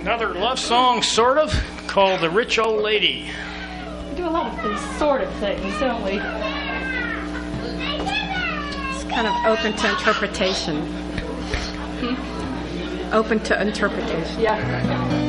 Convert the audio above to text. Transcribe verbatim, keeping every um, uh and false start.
Another love song, sort of, called The Rich Old Lady. We do a lot of these sort of things, don't we? It's kind of open to interpretation. Hmm? Open to interpretation. Yeah.